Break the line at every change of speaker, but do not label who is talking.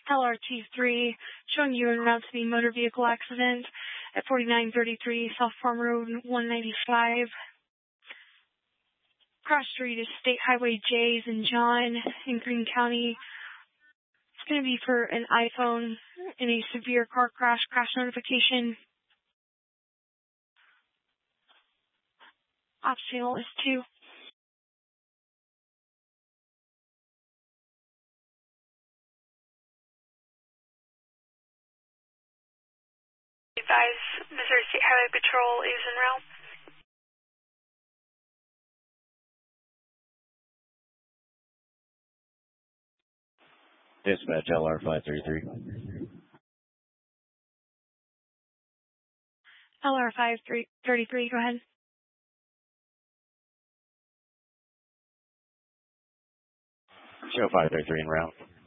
LRT3, showing you en route to the motor vehicle accident at 4933 South Farm Road 195. Cross street is State Highway J's in John in Greene County. It's going to be for an iPhone in a severe car crash notification. Ops channel is 2.
Advise, Missouri State Highway Patrol is en route.
Dispatch LR533.
LR533, go ahead.
Show 533 en route.